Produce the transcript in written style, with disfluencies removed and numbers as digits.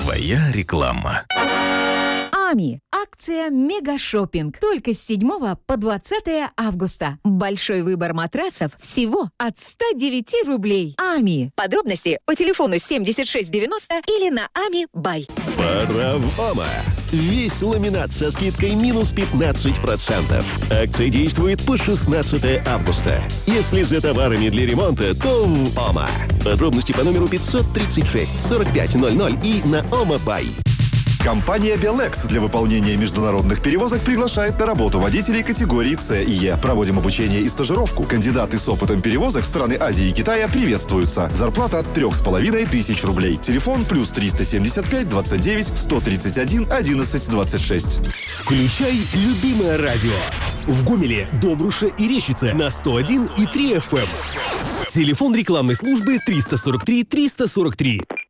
Твоя реклама. АМИ. Акция «Мегашоппинг». Только с 7 по 20 августа. Большой выбор матрасов всего от 109 рублей. АМИ. Подробности по телефону 7690 или на АМИ Бай. Пора в ОМА. Весь ламинат со скидкой минус 15%. Акция действует по 16 августа. Если за товарами для ремонта, то в ОМА. Подробности по номеру 536 4500 и на ОМА Бай. Компания Белекс для выполнения международных перевозок приглашает на работу водителей категории С и Е. Проводим обучение и стажировку. Кандидаты с опытом перевозок в страны Азии и Китая приветствуются. Зарплата от 3500 рублей. Телефон плюс 375 29 131 11 26. Включай любимое радио. В Гомеле, Добруше и Рещице на 101,3 FM. Телефон рекламной службы 343 343.